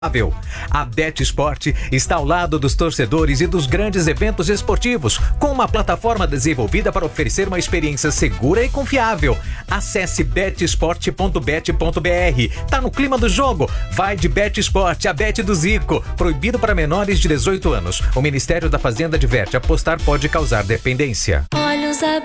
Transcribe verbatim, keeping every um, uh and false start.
A BetSport está ao lado dos torcedores e dos grandes eventos esportivos, com uma plataforma desenvolvida para oferecer uma experiência segura e confiável. Acesse bet sport ponto bet ponto br. Tá no clima do jogo? Vai de BetSport, a bet do Zico. Proibido para menores de dezoito anos. O Ministério da Fazenda adverte: apostar pode causar dependência. Olhos